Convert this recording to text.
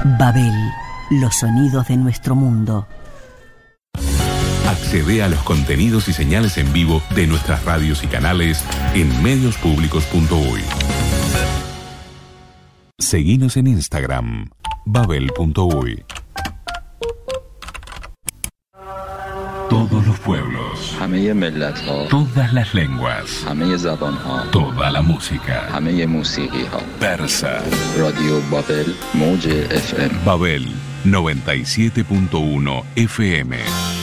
Babel, los sonidos de nuestro mundo. Accede a los contenidos y señales en vivo de nuestras radios y canales en mediospublicos.uy. Seguinos en Instagram, babel.uy. Todos los pueblos, todas las lenguas, toda la música, Persa, Radio Babel, Moje FM. Babel 97.1 FM.